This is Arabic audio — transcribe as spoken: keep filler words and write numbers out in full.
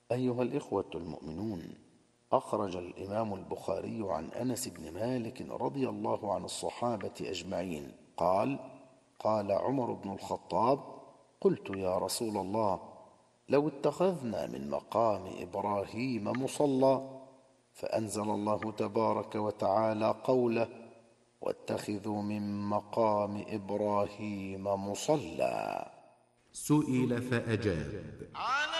أيها الإخوة المؤمنون، أخرج الإمام البخاري عن أنس بن مالك رضي الله عن الصحابة أجمعين قال: قال عمر بن الخطاب: قلت يا رسول الله، لو اتخذنا من مقام إبراهيم مصلى، فأنزل الله تبارك وتعالى قوله: واتخذوا من مقام إبراهيم مصلى. سئل فأجاب: